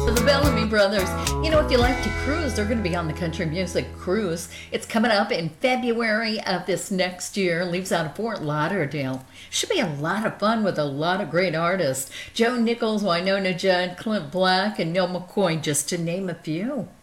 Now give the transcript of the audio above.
The Bellamy Brothers. You know, if you like to cruise, they're going to be on the Country Music Cruise. It's coming up in February of this next year. Leaves out of Fort Lauderdale. Should be a lot of fun with a lot of great artists. Joe Nichols, Winona Judd, Clint Black, and Neil McCoy, just to name a few.